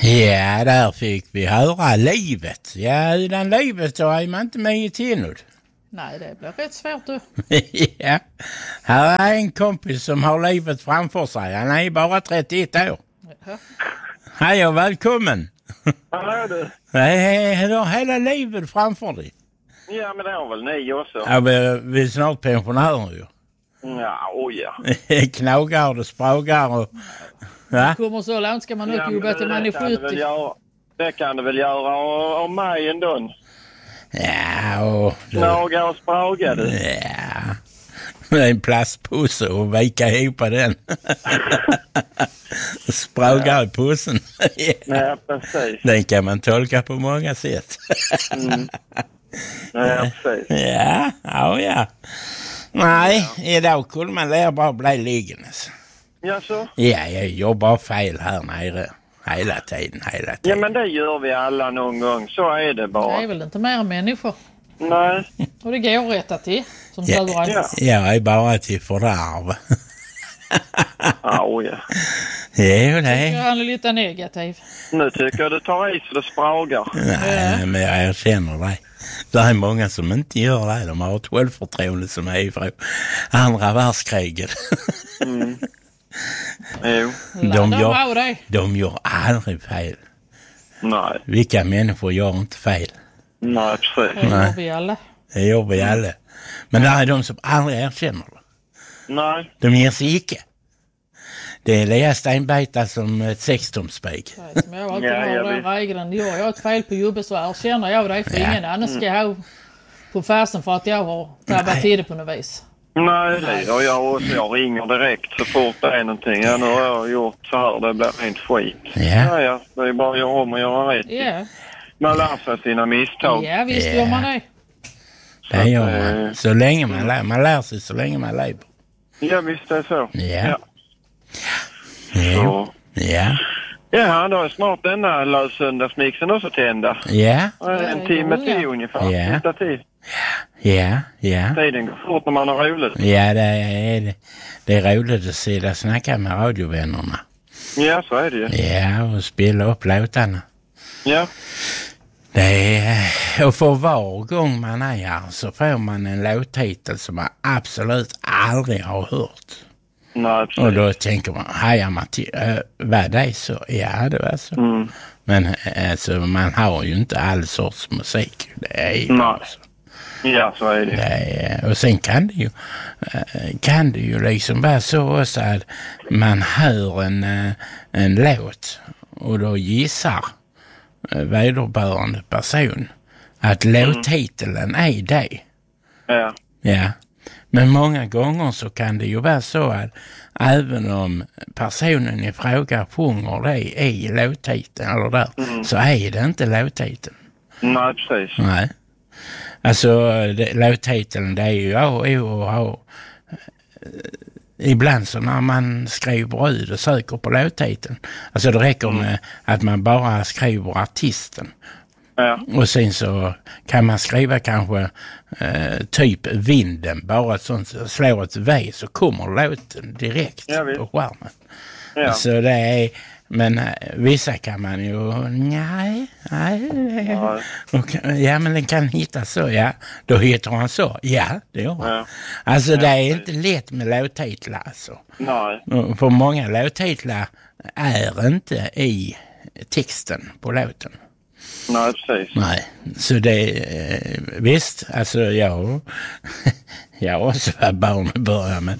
Ja, där fick vi höra livet. Ja, utan livet så är man inte med i Tinnud. Nej, det blir rätt svårt du. Ja, här är en kompis som har livet framför sig. Han är bara 31 år. Jaha. Hej och välkommen. Ja, du. Du har hela livet framför dig. Ja, men det har väl ni också. Ja, vi är snart pensionärer ju. Ja, ja. Knagar och spragar och... Va? Kommer så långt ska man nog Ja, jobba till man är 70. Det kan du väl göra om mig ändå. Ja, och... Knaga och spraga du. Ja. Med en plastpusse och vika ihop den. Spragar i pussen. Ja, precis. Den kan man tolka på många sätt. Ja, precis. Ja. Nej, idag kunde man lära bara bli liggandes. Ja, så? Ja, jag jobbar fel här nere. Hela tiden. Ja, men det gör vi alla någon gång. Så är det bara. Det är väl inte mer människor. Nej. Och det går rätta till. Som Ja. tur är. Ja. Jag är bara till fördärv. Ja. Jo, det är... Han är lite negativ. Nu tycker jag du tar i så det spragar. Nej, men jag känner det. Det är många som inte gör det. De har ett självförtroende som är ifrån andra världskriget. Jo. De gör aldrig fel. Nej. Vilka människor gör inte fel? Nej, precis. Det gör vi alla. Det gör vi alla. Men det är de som aldrig erkänner det. Nej. De ger sig icke. Det är Elias Steinbeita som ett 16-spik. Som jag alltid har den regeln. Gör jag ett fel på jobbet så erkänner jag det för ingen annan ska ha på färsen för att jag har tabbat till det på något vis. Nej, det gör jag också. Jag ringer direkt så fort det är någonting. Ja, nu har jag gjort så här. Det blir rent skit. Ja. Det är bara att göra om och göra rätt. Ja. Man lär sig sina misstag. Ja, visst gör man det. Det gör man. Så länge man lär sig så länge man lever. Ja, visst är det så. Ja. Så. Ja. Ja, då är snart denna lössöndagsmixen också tända. Ja. En timme till ungefär. Ja. Tid. Ja. Tiden går fort när man har roligt. Ja, det är roligt att sitta och snacka med radiovännerna. Ja, så är det ju. Ja, och spela upp låtarna. Ja. Det är, och för var gång man är här så får man en låttitel som man absolut aldrig har hört. Nej, precis. Och då tänker man, hajar man till, vad det är så? Ja, det var så. Men alltså, man har ju inte all sorts musik. Det är ju så. Ja, så är det. Och sen kan det ju liksom vara så också att man hör en låt och då gissar vederbörande person att låttiteln är det. Ja. Men många gånger så kan det ju vara så att även om personen i fråga sjunger det i låttiteln eller där, så är det inte låttiteln. Nej, precis. Nej. Alltså låttiteln det är ju ibland så när man skriver ut och söker på låttiteln. Alltså det räcker med att man bara skriver artisten. Ja. Och sen så kan man skriva kanske typ vinden, bara ett sånt, slår ett V så kommer låten direkt på skärmen. Ja. Så det är, men vissa kan man ju, nej. Ja, men den kan hitta så, ja. Då hittar han så, ja, det gör han. Alltså det är inte lätt med låttitlar alltså. Nej. För många låttitlar är inte i texten på låten. Nej, precis. Nej, så det visst, alltså jag också var barn i början, men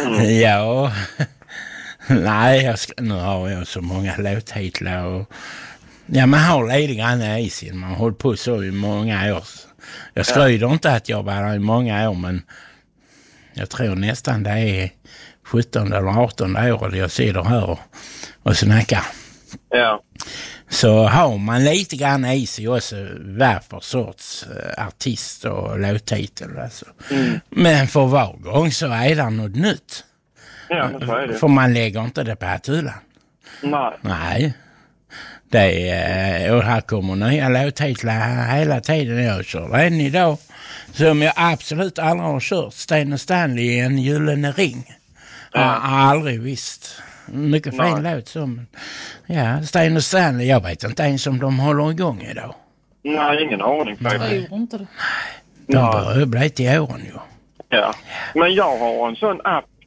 nej, nu har jag så många låttitlar och man har lite grann i sin, man har hållit på så i många år. Jag skryter inte att jag var där i många år, men jag tror nästan det är 17 eller 18 år jag sitter här och snackar. Ja. Så har man lite grann i sig också vad för sorts artist och låttitel. Alltså. Men för var gång så är det något nytt. Ja, men så är det. För man lägger inte det på hyllan. Nej. Det är, och här kommer nya låttitlar hela tiden. Jag kör en idag som jag absolut aldrig har kört. Sten och Stanley i en gyllene ring. Jag har aldrig visst Mycket fin låt som... Ja, Sten och Stanley, jag vet inte ens om de håller igång idag. Nej, ingen aning. Jag tror inte det. De börjar bli till åren ju. Ja, men jag har en sån app